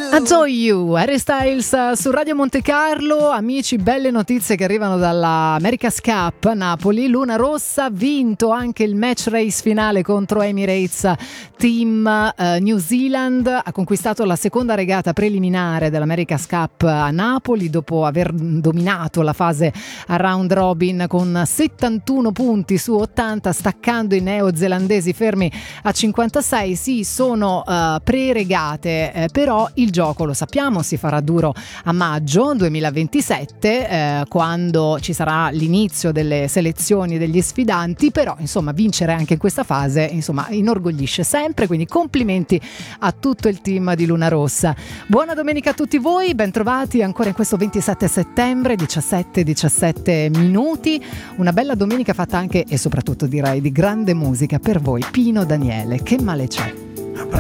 Enjoy You, Harry Styles su Radio Monte Carlo. Amici, belle notizie che arrivano dalla America's Cup Napoli. Luna Rossa ha vinto anche il match race finale contro Emirates Team New Zealand. Ha conquistato la seconda regata preliminare dell'America's Cup a Napoli dopo aver dominato la fase a round robin con 71 punti su 80, staccando i neozelandesi fermi a 56. Sì, sono pre-regate, però il gioco, lo sappiamo, si farà duro a maggio 2027, quando ci sarà l'inizio delle selezioni degli sfidanti. Però insomma, vincere anche in questa fase insomma inorgoglisce sempre, quindi complimenti a tutto il team di Luna Rossa. Buona domenica a tutti voi, bentrovati ancora in questo 27 settembre, 17 minuti, una bella domenica fatta anche e soprattutto direi di grande musica per voi. Pino Daniele, Che male c'è.